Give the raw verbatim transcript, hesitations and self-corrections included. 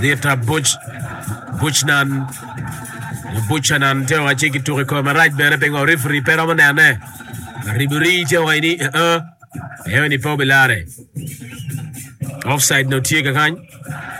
Dieta Butch Butchnan Butchanan te wa chiki tu ko maraj bere pengo referee pero manane Riburi te wa ni eh eh ni pobelare offside no tiga kan